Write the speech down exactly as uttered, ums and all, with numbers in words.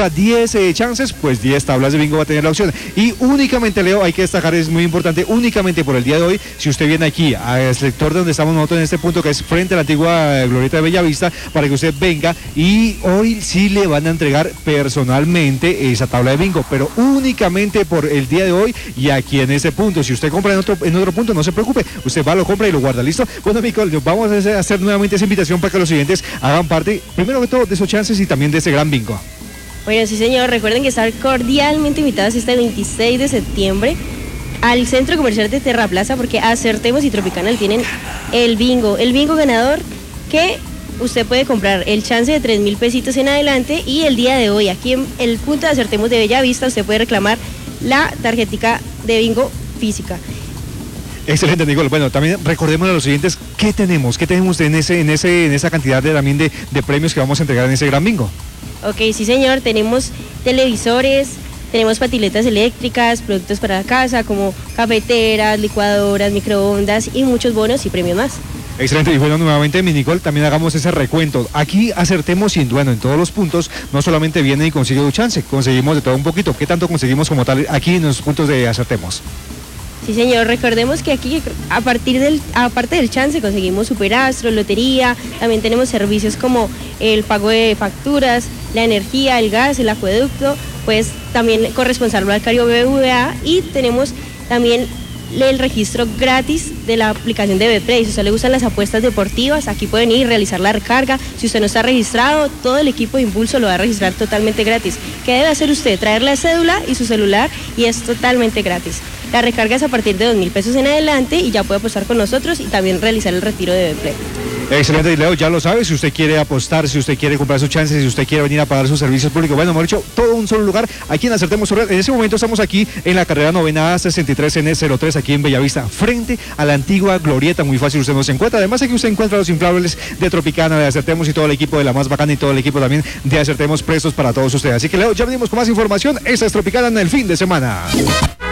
compra diez eh, chances, pues diez tablas de bingo va a tener la opción. Y únicamente, Leo, hay que destacar, es muy importante, únicamente por el día de hoy, si usted viene aquí al sector donde estamos nosotros en este punto, que es frente a la antigua Glorieta de Bellavista, para que usted venga, y hoy sí le van a entregar personalmente esa tabla de bingo, pero únicamente por el día de hoy y aquí en este punto. Si usted compra en otro, en otro punto, no se preocupe, usted va, lo compra y lo guarda, ¿listo? Bueno, Nicole, vamos a hacer, a hacer nuevamente esa invitación para que los siguientes hagan parte, primero que todo, de esos chances y también de ese gran bingo. Bueno, sí señor, recuerden que están cordialmente invitados este veintiséis de septiembre al Centro Comercial de Terraplaza, porque Acertemos y Tropicanal tienen el bingo, el bingo ganador, que usted puede comprar el chance de tres mil pesitos en adelante, y el día de hoy, aquí en el punto de Acertemos de Bellavista, usted puede reclamar la tarjetica de bingo física. Excelente, Nicole. Bueno, también recordemos a los siguientes qué tenemos, qué tenemos en ese, en ese, en esa cantidad de, también de, de premios que vamos a entregar en ese gran bingo. Ok, sí señor, tenemos televisores, tenemos patinetas eléctricas, productos para la casa como cafeteras, licuadoras, microondas y muchos bonos y premios más. Excelente, y bueno, nuevamente, mi Nicole, también hagamos ese recuento. Aquí Acertemos, y bueno, en todos los puntos, no solamente viene y consigue un chance, conseguimos de todo un poquito. ¿Qué tanto conseguimos como tal aquí en los puntos de Acertemos? Sí señor, recordemos que aquí a partir del, aparte del chance conseguimos Superastro, lotería, también tenemos servicios como el pago de facturas, la energía, el gas, el acueducto, pues también corresponsal bancario B B V A, y tenemos también el registro gratis de la aplicación de Betplay. Si a usted le gustan las apuestas deportivas, aquí pueden ir, realizar la recarga. Si usted no está registrado, todo el equipo de Impulso lo va a registrar totalmente gratis. ¿Qué debe hacer usted? Traer la cédula y su celular, y es totalmente gratis. La recarga es a partir de dos mil pesos en adelante y ya puede apostar con nosotros y también realizar el retiro de Betplay. Excelente, Leo, ya lo sabe, si usted quiere apostar, si usted quiere comprar sus chances, si usted quiere venir a pagar sus servicios públicos, bueno, hemos dicho, todo un solo lugar, aquí en Acertemos. En ese momento estamos aquí en la carrera novena sesenta y tres N cero tres, aquí en Bellavista, frente a la antigua Glorieta, muy fácil usted nos encuentra. Además aquí usted encuentra los inflables de Tropicana, de Acertemos, y todo el equipo de La Más Bacana y todo el equipo también de Acertemos prestos para todos ustedes. Así que, Leo, ya venimos con más información. Esta es Tropicana en el fin de semana.